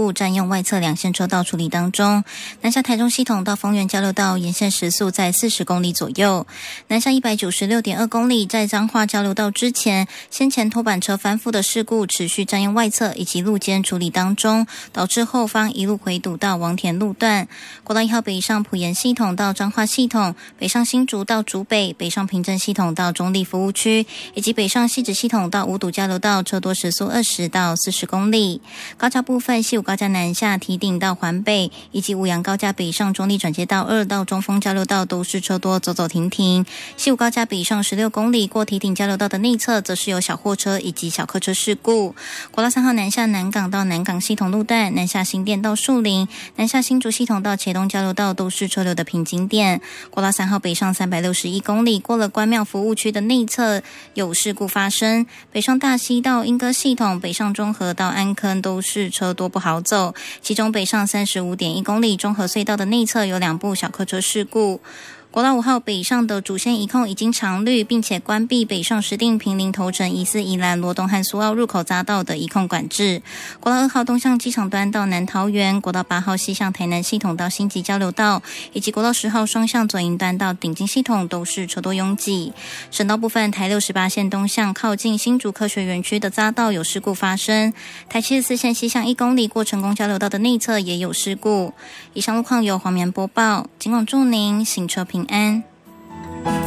故，占用外侧两线车道处理当中。南下台中系统到丰原交流道沿线时速在40公里左右。南下196.2公里，在彰化交流道之前，先前拖板车翻覆的事故持续占用外侧以及路肩处理当中，导致后方一路回堵到王田路段。国道1号北上埔盐系统到彰化系统，北上新竹到竹北，北上平镇系统到中立服务区，以及北上汐止系统到五堵交流道，车多时速20到40公里。高架部分，西武高架南下堤顶到环北，以及五杨高架北上中立转接道2到中丰交流道都是车多走走停停。西武高架北上16公里过堤顶交流道的内侧，则是有小货车以及小客车事故。国道3号南下南港到南港系统路段，南下新店到树林，南下新竹系统到茄东交流道都是车流的瓶颈点。国道3号北上361公里，过了关庙服务区的内侧有事故发生。北上大溪到莺歌系统，北上中和到安坑都是车多不好走。其中北上35.1公里，中和隧道的内侧有2部小客车事故。国道5号北上的主线一控已经常绿，并且关闭北上石碇、坪林、头城、宜四、宜兰、罗东和苏澳入口匝道的一控管制。国道2号东向机场端到南桃园，国道8号西向台南系统到新集交流道，以及国道10号双向左营端到顶金系统都是车多拥挤。省道部分，台68线东向靠近新竹科学园区的匝道有事故发生，台74线西向1公里过成功交流道的内侧也有事故。以上路况由黄棉播报，警广祝您行车平安。